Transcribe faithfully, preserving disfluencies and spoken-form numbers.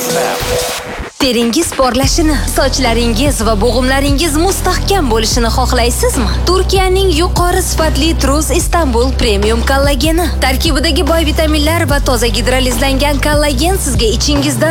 Teringiz porlashini, sochlaringiz va bo'g'imlaringiz mustahkam bo'lishini xohlaysizmi? Turkiyaning yuqori sifatli Trus Istanbul Premium kollageni. Tarkibidagi boy vitaminlar va toza gidrolizlangan kollagen sizga ichingizdan